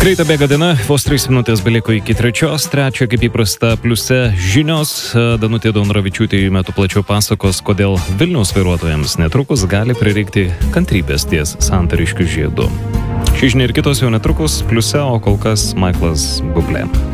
Greita bėga diena, vos 3 minutės beliko iki 3, kaip įprasta, pliuse žinios. Danutė Daunoravičiūtė metu plačiau pasakos, kodėl Vilniaus vairuotojams netrukus gali prireikti kantrybės ties Santariškių žiedu. Ši žinia ir kitos jau netrukus pliuse, o kol kas Michaelas Bublé.